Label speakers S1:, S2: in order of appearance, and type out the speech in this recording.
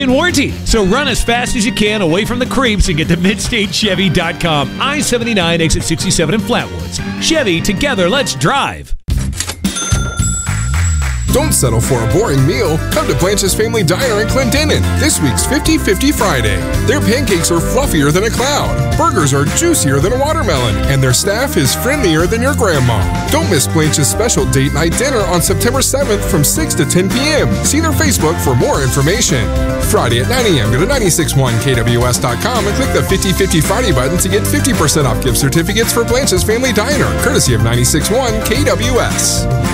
S1: in warranty. So run as fast as you can away from the creeps and get to MidstateChevy.com. I-79 exit 67 in Flatwoods. Chevy, together, let's drive.
S2: Don't settle for a boring meal. Come to Blanche's Family Diner in Clendenin this week's 50-50 Friday. Their pancakes are fluffier than a cloud, burgers are juicier than a watermelon, and their staff is friendlier than your grandma. Don't miss Blanche's special date night dinner on September 7th from 6 to 10 p.m. See their Facebook for more information. Friday at 9 a.m. Go to 961kws.com and click the 50-50 Friday button to get 50% off gift certificates for Blanche's Family Diner, courtesy of 961 KWS.